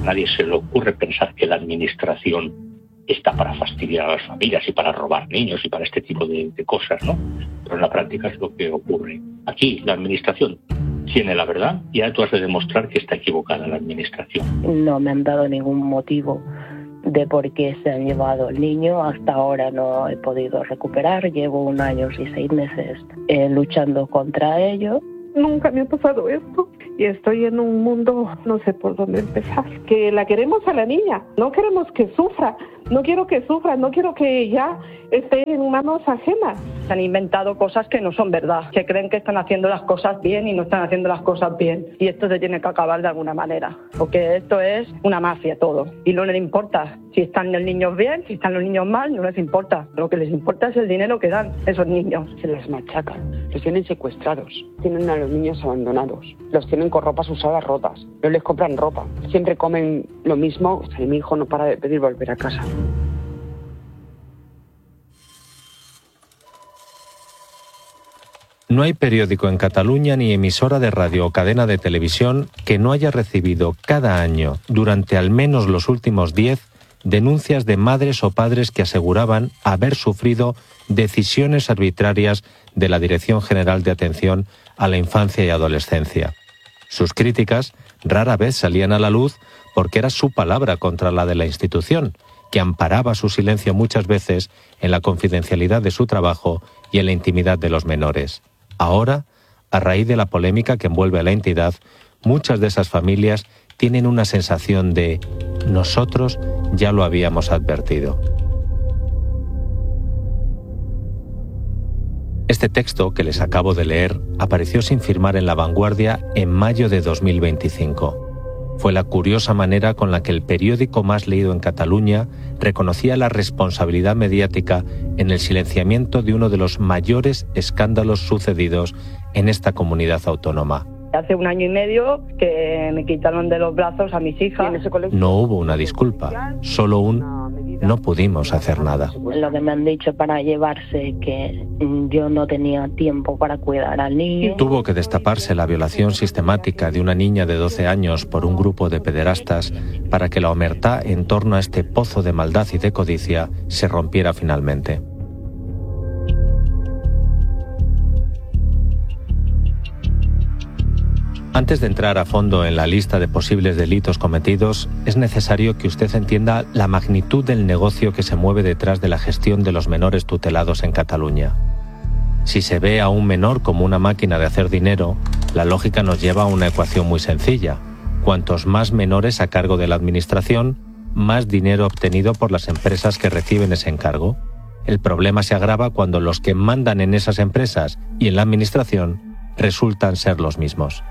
nadie se le ocurre pensar que la administración está para fastidiar a las familias y para robar niños y para este tipo de cosas, ¿no? Pero en la práctica es lo que ocurre. Aquí la administración tiene la verdad y ahora tú has de demostrar que está equivocada la administración. No me han dado ningún motivo de por qué se han llevado el niño. Hasta ahora no he podido recuperar. Llevo 1 año y 6 meses luchando contra ello. Nunca me ha pasado esto y estoy en un mundo, no sé por dónde empezar. Que la queremos a la niña, no queremos que sufra, no quiero que sufra, no quiero que ya esté en manos ajenas. Se han inventado cosas que no son verdad, que creen que están haciendo las cosas bien y no están haciendo las cosas bien. Y esto se tiene que acabar de alguna manera, porque esto es una mafia todo. Y no les importa si están los niños bien, si están los niños mal, no les importa. Lo que les importa es el dinero que dan esos niños. Se les machacan, los tienen secuestrados, tienen a los niños abandonados, los tienen con ropas usadas rotas, no les compran ropa, siempre comen lo mismo. O sea, mi hijo no para de pedir volver a casa. No hay periódico en Cataluña ni emisora de radio o cadena de televisión que no haya recibido cada año, durante al menos los últimos 10, denuncias de madres o padres que aseguraban haber sufrido decisiones arbitrarias de la Dirección General de Atención a la Infancia y Adolescencia. Sus críticas rara vez salían a la luz porque era su palabra contra la de la institución, que amparaba su silencio muchas veces en la confidencialidad de su trabajo y en la intimidad de los menores. Ahora, a raíz de la polémica que envuelve a la entidad, muchas de esas familias tienen una sensación de «nosotros ya lo habíamos advertido». Este texto que les acabo de leer apareció sin firmar en La Vanguardia en mayo de 2025. Fue la curiosa manera con la que el periódico más leído en Cataluña reconocía la responsabilidad mediática en el silenciamiento de uno de los mayores escándalos sucedidos en esta comunidad autónoma. Hace 1 año y medio que me quitaron de los brazos a mis hijas. No hubo una disculpa, solo un no pudimos hacer nada. Lo que me han dicho para llevarse, que yo no tenía tiempo para cuidar al niño. Tuvo que destaparse la violación sistemática de una niña de 12 años por un grupo de pederastas para que la omertá en torno a este pozo de maldad y de codicia se rompiera finalmente. Antes de entrar a fondo en la lista de posibles delitos cometidos, es necesario que usted entienda la magnitud del negocio que se mueve detrás de la gestión de los menores tutelados en Cataluña. Si se ve a un menor como una máquina de hacer dinero, la lógica nos lleva a una ecuación muy sencilla. Cuantos más menores a cargo de la administración, más dinero obtenido por las empresas que reciben ese encargo. El problema se agrava cuando los que mandan en esas empresas y en la administración resultan ser los mismos.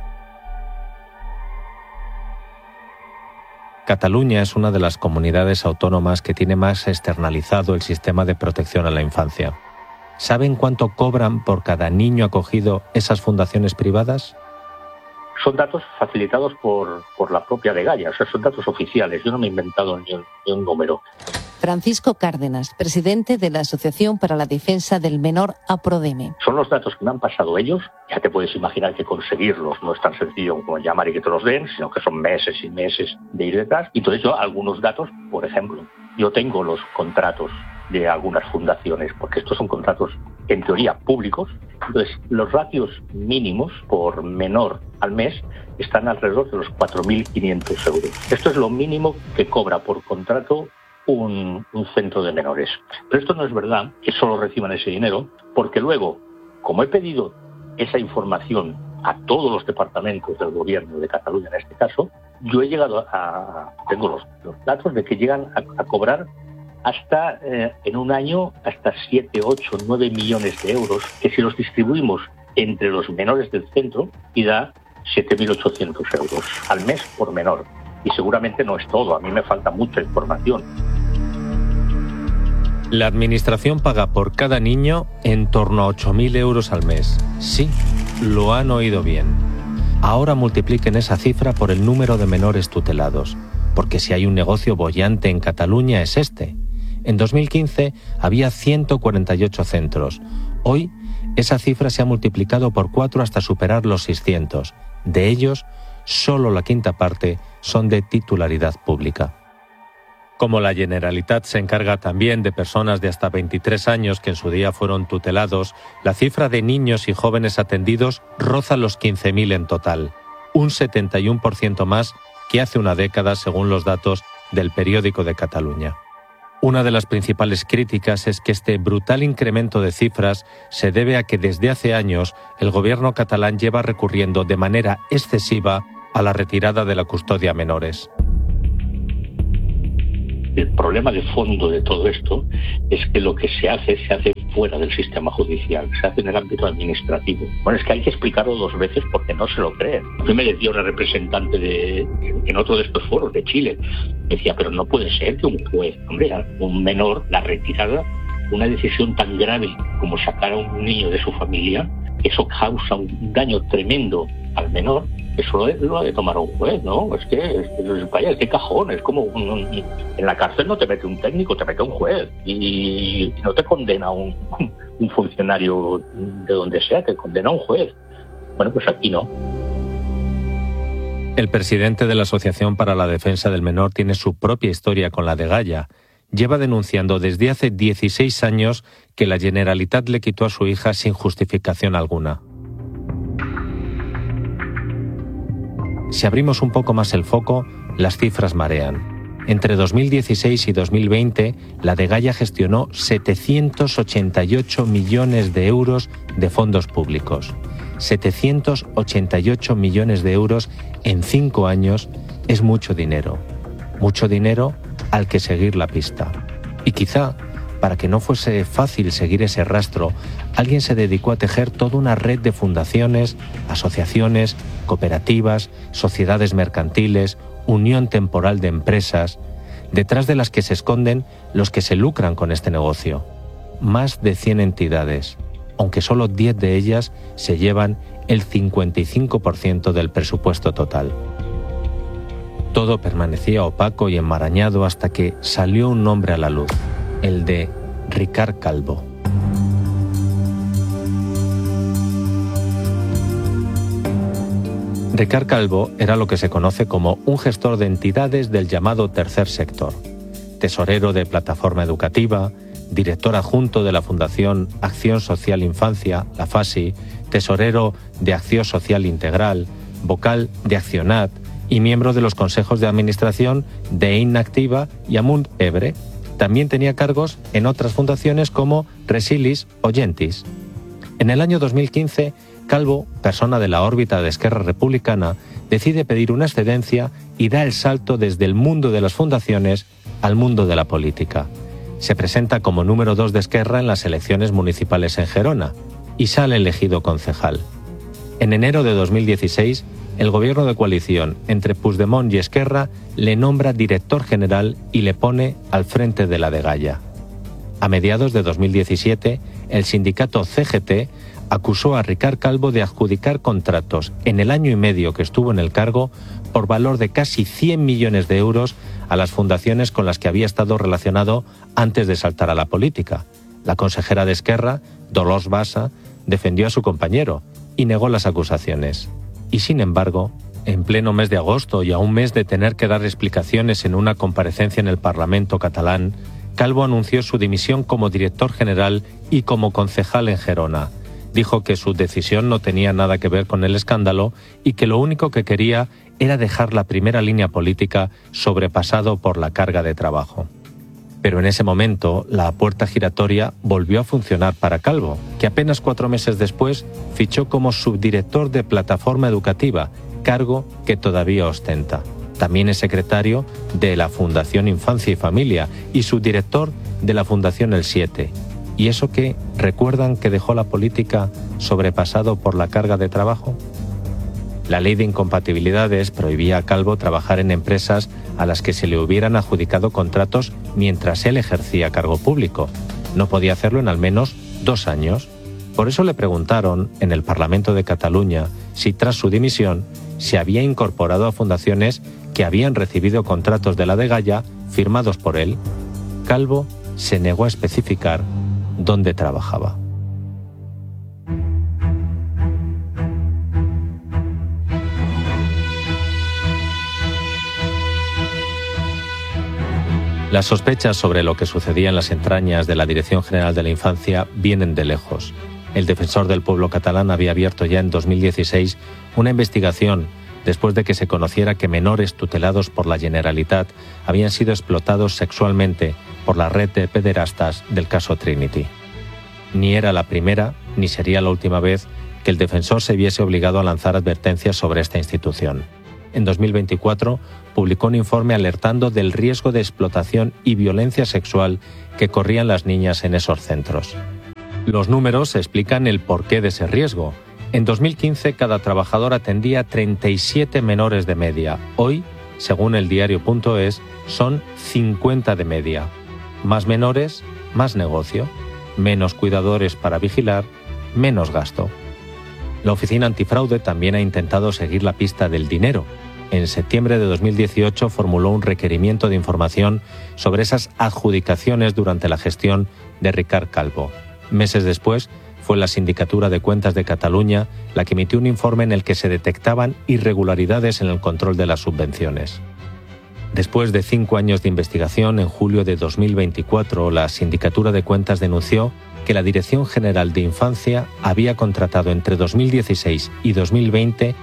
Cataluña es una de las comunidades autónomas que tiene más externalizado el sistema de protección a la infancia. ¿Saben cuánto cobran por cada niño acogido esas fundaciones privadas? Son datos facilitados por la propia Dgaia, o sea, son datos oficiales. Yo no me he inventado ni un número. Francisco Cárdenas, presidente de la Asociación para la Defensa del Menor APRODEME. Son los datos que me han pasado ellos. Ya te puedes imaginar que conseguirlos no es tan sencillo como llamar y que te los den, sino que son meses y meses de ir detrás. Y entonces yo algunos datos, por ejemplo, yo tengo los contratos de algunas fundaciones, porque estos son contratos en teoría públicos. Entonces los ratios mínimos por menor al mes están alrededor de los 4.500 euros. Esto es lo mínimo que cobra por contrato un centro de menores. Pero esto no es verdad que solo reciban ese dinero, porque luego, como he pedido esa información a todos los departamentos del gobierno de Cataluña en este caso, yo he llegado tengo los datos de que llegan a cobrar hasta en un año hasta 7, 8, 9 millones de euros, que si los distribuimos entre los menores del centro y da 7.800 euros al mes por menor. Y seguramente no es todo, a mí me falta mucha información. La administración paga por cada niño en torno a 8.000 euros al mes. Sí, lo han oído bien. Ahora multipliquen esa cifra por el número de menores tutelados, porque si hay un negocio boyante en Cataluña es este. En 2015 había 148 centros. Hoy esa cifra se ha multiplicado por 4 hasta superar los 600. De ellos, solo la quinta parte son de titularidad pública. Como la Generalitat se encarga también de personas de hasta 23 años que en su día fueron tutelados, la cifra de niños y jóvenes atendidos roza los 15.000 en total, un 71% más que hace una década según los datos del Periódico de Cataluña. Una de las principales críticas es que este brutal incremento de cifras se debe a que desde hace años el gobierno catalán lleva recurriendo de manera excesiva a la retirada de la custodia a menores. El problema de fondo de todo esto es que lo que se hace fuera del sistema judicial, se hace en el ámbito administrativo. Bueno, es que hay que explicarlo 2 veces porque no se lo creen. A mí me decía una representante en otro de estos foros de Chile, decía, pero no puede ser que un juez, hombre, un menor, la retirada, una decisión tan grave como sacar a un niño de su familia, eso causa un daño tremendo al menor. Eso lo ha de tomar un juez, ¿no? Es que vaya, qué cajón, es como en la cárcel no te mete un técnico, te mete un juez y no te condena un funcionario de donde sea, te condena un juez. Bueno, pues aquí no. El presidente de la Asociación para la Defensa del Menor tiene su propia historia con la degalla. Lleva denunciando desde hace 16 años que la Generalitat le quitó a su hija sin justificación alguna. Si abrimos un poco más el foco, las cifras marean. Entre 2016 y 2020, la degalla gestionó 788 millones de euros de fondos públicos. 788 millones de euros en 5 años es mucho dinero. Mucho dinero al que seguir la pista. Y quizá, para que no fuese fácil seguir ese rastro, alguien se dedicó a tejer toda una red de fundaciones, asociaciones, cooperativas, sociedades mercantiles, unión temporal de empresas, detrás de las que se esconden los que se lucran con este negocio. Más de 100 entidades, aunque solo 10 de ellas se llevan el 55% del presupuesto total. Todo permanecía opaco y enmarañado hasta que salió un nombre a la luz, el de Ricard Calvo. Ricard Calvo era lo que se conoce como un gestor de entidades del llamado tercer sector, tesorero de Plataforma Educativa, director adjunto de la Fundación Acción Social Infancia, la FASI, tesorero de Acción Social Integral, vocal de Accionat y miembro de los consejos de administración de Inactiva y Amunt Ebre. También tenía cargos en otras fundaciones como Resilis o Gentis. En el año 2015, Calvo, persona de la órbita de Esquerra Republicana, decide pedir una excedencia y da el salto desde el mundo de las fundaciones al mundo de la política. Se presenta como número 2 de Esquerra en las elecciones municipales en Gerona y sale elegido concejal. En enero de 2016, el gobierno de coalición entre Puigdemont y Esquerra le nombra director general y le pone al frente de la degalla. A mediados de 2017, el sindicato CGT acusó a Ricard Calvo de adjudicar contratos en el año y medio que estuvo en el cargo por valor de casi 100 millones de euros a las fundaciones con las que había estado relacionado antes de saltar a la política. La consejera de Esquerra, Dolors Bassa, defendió a su compañero y negó las acusaciones. Y sin embargo, en pleno mes de agosto y a un mes de tener que dar explicaciones en una comparecencia en el Parlamento catalán, Calvo anunció su dimisión como director general y como concejal en Gerona. Dijo que su decisión no tenía nada que ver con el escándalo y que lo único que quería era dejar la primera línea política sobrepasado por la carga de trabajo. Pero en ese momento, la puerta giratoria volvió a funcionar para Calvo, que apenas 4 meses después fichó como subdirector de Plataforma Educativa, cargo que todavía ostenta. También es secretario de la Fundación Infancia y Familia y subdirector de la Fundación El 7. ¿Y eso qué? ¿Recuerdan que dejó la política sobrepasado por la carga de trabajo? La ley de incompatibilidades prohibía a Calvo trabajar en empresas a las que se le hubieran adjudicado contratos mientras él ejercía cargo público. No podía hacerlo en al menos 2 años. Por eso le preguntaron en el Parlamento de Cataluña si tras su dimisión se había incorporado a fundaciones que habían recibido contratos de la degalla firmados por él. Calvo se negó a especificar dónde trabajaba. Las sospechas sobre lo que sucedía en las entrañas de la Dirección General de la Infancia vienen de lejos. El defensor del pueblo catalán había abierto ya en 2016 una investigación después de que se conociera que menores tutelados por la Generalitat habían sido explotados sexualmente por la red de pederastas del caso Trinity. Ni era la primera ni sería la última vez que el defensor se viese obligado a lanzar advertencias sobre esta institución. En 2024 publicó un informe alertando del riesgo de explotación y violencia sexual que corrían las niñas en esos centros. Los números explican el porqué de ese riesgo. En 2015 cada trabajador atendía 37 menores de media. Hoy, según el diario.es, son 50 de media. Más menores, más negocio. Menos cuidadores para vigilar, menos gasto. La Oficina Antifraude también ha intentado seguir la pista del dinero. En septiembre de 2018 formuló un requerimiento de información sobre esas adjudicaciones durante la gestión de Ricard Calvo. Meses después, fue la Sindicatura de Cuentas de Cataluña la que emitió un informe en el que se detectaban irregularidades en el control de las subvenciones. Después de 5 años de investigación, en julio de 2024, la Sindicatura de Cuentas denunció que la Dirección General de Infancia había contratado entre 2016 y 2020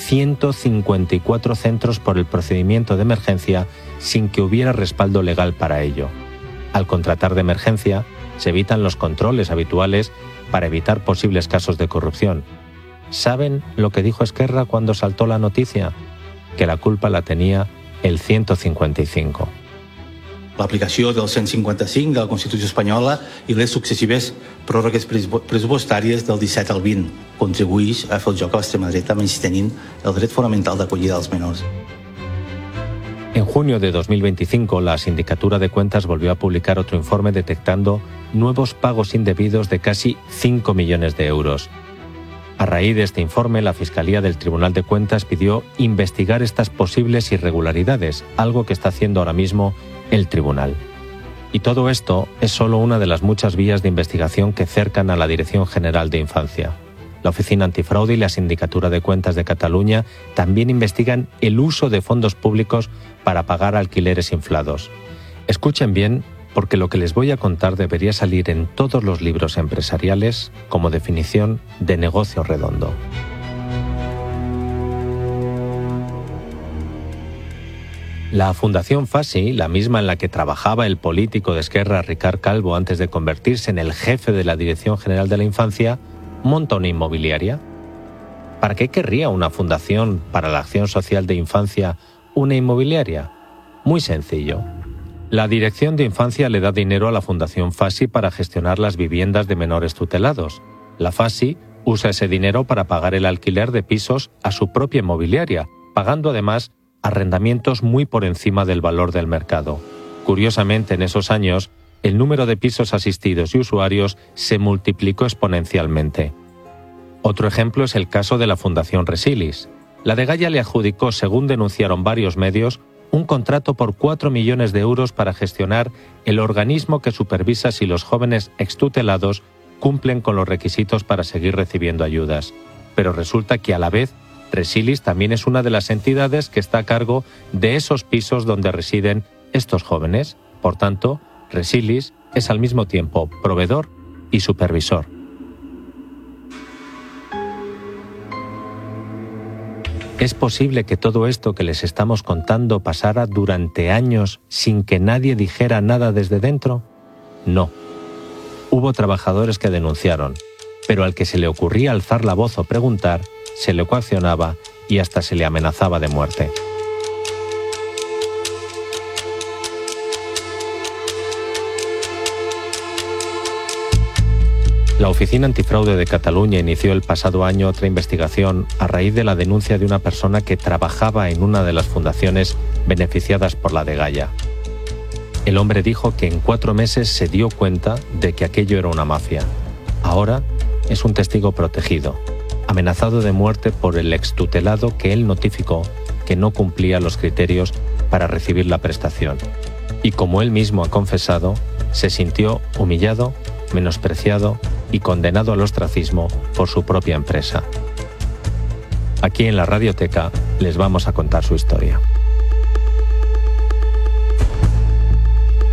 154 centros por el procedimiento de emergencia sin que hubiera respaldo legal para ello. Al contratar de emergencia, se evitan los controles habituales para evitar posibles casos de corrupción. ¿Saben lo que dijo Esquerra cuando saltó la noticia? Que la culpa la tenía el 155. L'aplicació del 155 de la Constitució espanyola i les successives pròrrogues pressupostàries del 17 al 20 contribueix a fer el joc a l'extrema dreta menystenint el dret fonamental d'acollida dels menors. En junio de 2025, la Sindicatura de Cuentas volvió a publicar otro informe detectando nuevos pagos indebidos de casi 5 millones de euros. A raíz de este informe, la Fiscalía del Tribunal de Cuentas pidió investigar estas posibles irregularidades, algo que está haciendo ahora mismo el Tribunal. Y todo esto es solo una de las muchas vías de investigación que cercan a la Dirección General de Infancia. La Oficina Antifraude y la Sindicatura de Cuentas de Cataluña también investigan el uso de fondos públicos para pagar alquileres inflados. Escuchen bien, porque lo que les voy a contar debería salir en todos los libros empresariales como definición de negocio redondo. La Fundación Fassi, la misma en la que trabajaba el político de Esquerra Ricard Calvo antes de convertirse en el jefe de la Dirección General de la Infancia, monta una inmobiliaria. ¿Para qué querría una fundación para la acción social de infancia una inmobiliaria? Muy sencillo. La Dirección de Infancia le da dinero a la Fundación Fassi para gestionar las viviendas de menores tutelados. La Fassi usa ese dinero para pagar el alquiler de pisos a su propia inmobiliaria, pagando además arrendamientos muy por encima del valor del mercado. Curiosamente, en esos años, el número de pisos asistidos y usuarios se multiplicó exponencialmente. Otro ejemplo es el caso de la Fundación Resilis. La Dgaia le adjudicó, según denunciaron varios medios, un contrato por 4 millones de euros para gestionar el organismo que supervisa si los jóvenes extutelados cumplen con los requisitos para seguir recibiendo ayudas. Pero resulta que a la vez Resilis también es una de las entidades que está a cargo de esos pisos donde residen estos jóvenes. Por tanto, Resilis es al mismo tiempo proveedor y supervisor. ¿Es posible que todo esto que les estamos contando pasara durante años sin que nadie dijera nada desde dentro? No. Hubo trabajadores que denunciaron, pero al que se le ocurría alzar la voz o preguntar, se le coaccionaba y hasta se le amenazaba de muerte. La Oficina Antifraude de Cataluña inició el pasado año otra investigación a raíz de la denuncia de una persona que trabajaba en una de las fundaciones beneficiadas por la Dgaia. El hombre dijo que en 4 meses se dio cuenta de que aquello era una mafia. Ahora es un testigo protegido, amenazado de muerte por el extutelado que él notificó que no cumplía los criterios para recibir la prestación. Y como él mismo ha confesado, se sintió humillado, menospreciado y condenado al ostracismo por su propia empresa. Aquí en la Radioteca les vamos a contar su historia.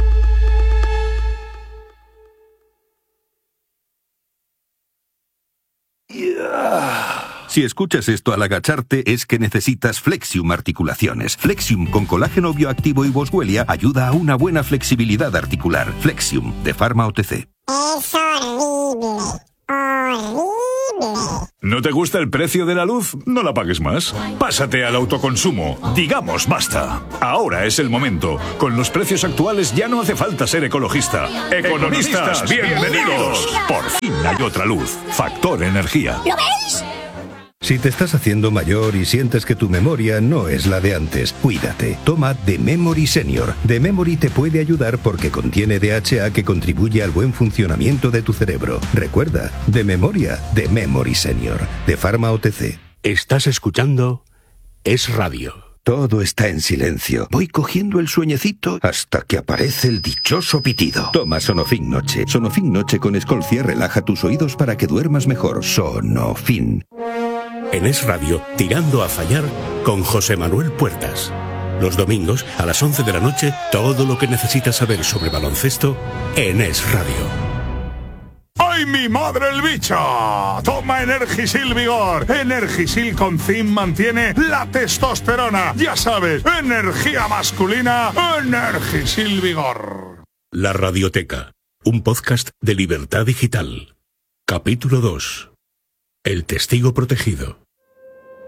Si escuchas esto al agacharte es que necesitas Flexium Articulaciones. Flexium con colágeno bioactivo y boswellia ayuda a una buena flexibilidad articular. Flexium, de Pharma OTC. Es horrible. Horrible. ¿No te gusta el precio de la luz? No la pagues más. Pásate al autoconsumo. Digamos basta. Ahora es el momento. Con los precios actuales ya no hace falta ser ecologista. ¡Economistas, bienvenidos! Por fin hay otra luz. Factor Energía. ¿Lo veis? Si te estás haciendo mayor y sientes que tu memoria no es la de antes, cuídate. Toma The Memory Senior. The Memory te puede ayudar porque contiene DHA que contribuye al buen funcionamiento de tu cerebro. Recuerda, de memoria, The Memory Senior, de Pharma OTC. Estás escuchando Es Radio. Todo está en silencio. Voy cogiendo el sueñecito hasta que aparece el dichoso pitido. Toma Sonofin Noche. Sonofin Noche con Escolcia relaja tus oídos para que duermas mejor. Sonofin. En Es Radio, Tirando a Fallar, con José Manuel Puertas. Los domingos, a las 11 de la noche, todo lo que necesitas saber sobre baloncesto en Es Radio. ¡Ay, mi madre el bicho! Toma Energisil Vigor. Energisil con zinc mantiene la testosterona. Ya sabes, energía masculina, Energisil Vigor. La Radioteca, un podcast de Libertad Digital. Capítulo 2. El testigo protegido.